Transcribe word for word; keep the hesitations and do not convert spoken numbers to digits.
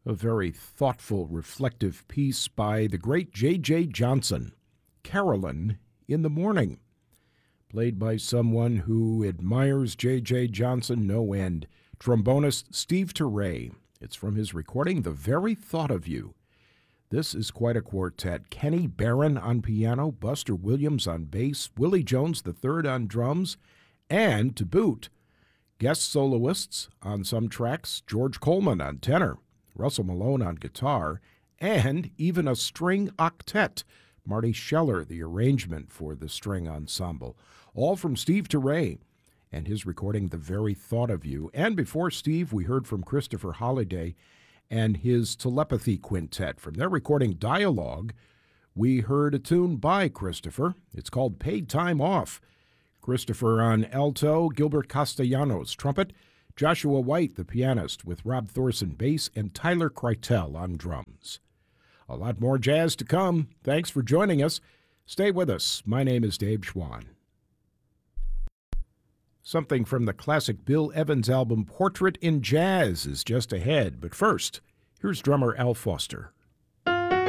A very thoughtful, reflective piece by the great J J Johnson, Carolyn in the Morning, played by someone who admires J J Johnson no end, trombonist Steve Turre. It's from his recording, The Very Thought of You. This is quite a quartet. Kenny Barron on piano, Buster Williams on bass, Willie Jones the third on drums, and to boot, guest soloists on some tracks, George Coleman on tenor, Russell Malone on guitar, and even a string octet, Marty Scheller, the arrangement for the string ensemble, all from Steve Turre and his recording The Very Thought of You. And before Steve, we heard from Christopher Holliday and his Telepathy Quintet. From their recording Dialogue, we heard a tune by Christopher. It's called Paid Time Off. Christopher on alto, Gilbert Castellanos trumpet, Joshua White, the pianist, with Rob Thorson bass, and Tyler Kreitel on drums. A lot more jazz to come. Thanks for joining us. Stay with us. My name is Dave Schwann. Something from the classic Bill Evans album Portrait in Jazz is just ahead. But first, here's drummer Al Foster.